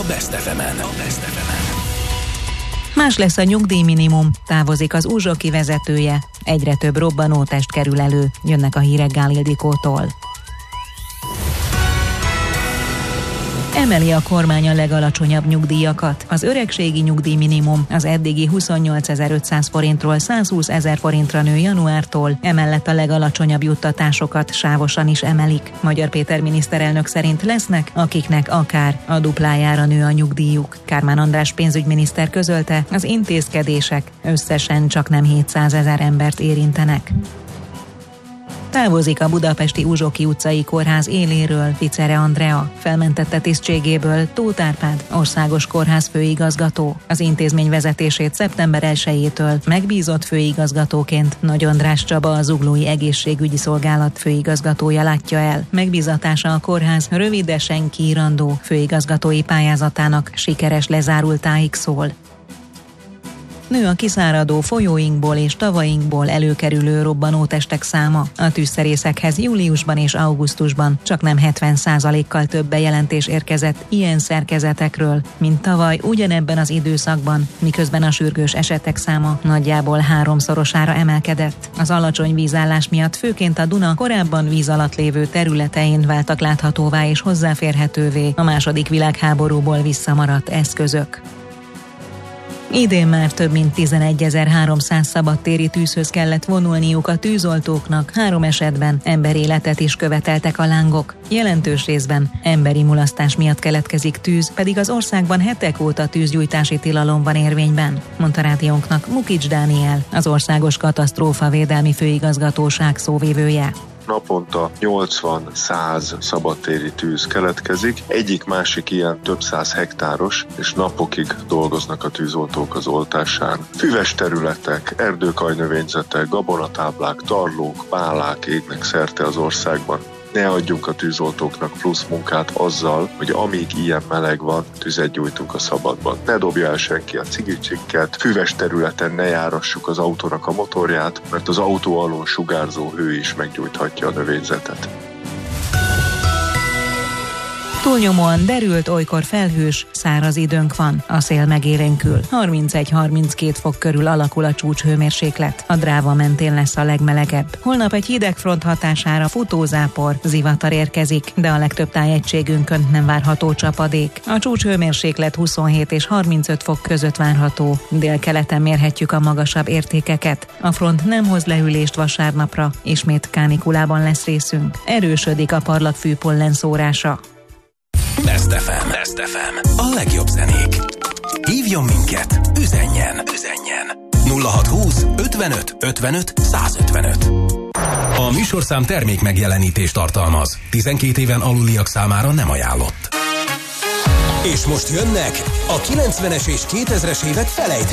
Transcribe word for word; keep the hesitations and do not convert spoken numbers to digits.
Best ef emen. A Best ef emen. Más lesz a nyugdíjminimum, távozik az Uzsoki vezetője, egyre több robbanótest kerül elő, jönnek a hírek Gál Ildikótól. Emeli a kormány a legalacsonyabb nyugdíjakat. Az öregségi nyugdíjminimum az eddigi huszonnyolcezer-ötszáz forintról százhúszezer forintra nő januártól, emellett a legalacsonyabb juttatásokat sávosan is emelik. Magyar Péter miniszterelnök szerint lesznek, akiknek akár a duplájára nő a nyugdíjuk. Kármán András pénzügyminiszter közölte, az intézkedések összesen csaknem hétszázezer embert érintenek. Távozik a budapesti Uzsoki utcai kórház éléről Ficere Andrea, felmentette tisztségéből Tóth Árpád, országos kórház főigazgató. Az intézmény vezetését szeptember elsejétől megbízott főigazgatóként Nagy András Csaba, a Zuglói Egészségügyi Szolgálat főigazgatója látja el. Megbízatása a kórház rövidesen kiírandó főigazgatói pályázatának sikeres lezárultáig szól. Nő a kiszáradó folyóinkból és tavainkból előkerülő robbanótestek száma. A tűzszerészekhez júliusban és augusztusban csaknem hetven százalékkal több bejelentés érkezett ilyen szerkezetekről, mint tavaly ugyanebben az időszakban, miközben a sürgős esetek száma nagyjából háromszorosára emelkedett. Az alacsony vízállás miatt főként a Duna korábban víz alatt lévő területein váltak láthatóvá és hozzáférhetővé a második világháborúból visszamaradt eszközök. Idén már több mint tizenegyezer-háromszáz szabadtéri tűzhöz kellett vonulniuk a tűzoltóknak, három esetben emberéletet is követeltek a lángok. Jelentős részben emberi mulasztás miatt keletkezik tűz, pedig az országban hetek óta tűzgyújtási tilalom van érvényben, mondta rádiónknak Mukics Dániel, az Országos Katasztrófavédelmi Főigazgatóság szóvivője. Naponta nyolcvan-száz szabadtéri tűz keletkezik. Egyik-másik ilyen több száz hektáros, és napokig dolgoznak a tűzoltók az oltásán. Füves területek, erdőkajnövényzetek, gabonatáblák, tarlók, pálák égnek szerte az országban. Ne adjunk a tűzoltóknak plusz munkát azzal, hogy amíg ilyen meleg van, tüzet gyújtunk a szabadban. Ne dobja el senki a cigicsikket, füves területen ne járassuk az autónak a motorját, mert az autó alól sugárzó hő is meggyújthatja a növényzetet. Túlnyomóan derült, olykor felhős, száraz időnk van. A szél megélénkül. harmincegy-harminckét fok körül alakul a csúcshőmérséklet. A Dráva mentén lesz a legmelegebb. Holnap egy hidegfront hatására futózápor, zivatar érkezik, de a legtöbb tájegységünkön nem várható csapadék. A csúcshőmérséklet huszonhét és harmincöt fok között várható. Délkeleten mérhetjük a magasabb értékeket. A front nem hoz lehűlést vasárnapra, ismét kánikulában lesz részünk. Erősödik a parlagfű pollenszórása. Best ef em. Best ef em. A legjobb zenék. Hívjon minket, üzenjen, üzenjen. nulla hatszázhúsz ötvenöt ötvenöt százötvenöt. A műsorszám termék megjelenítést tartalmaz. tizenkét éven aluliak számára nem ajánlott. És most jönnek a kilencvenes és kétezres évek felejthetetlen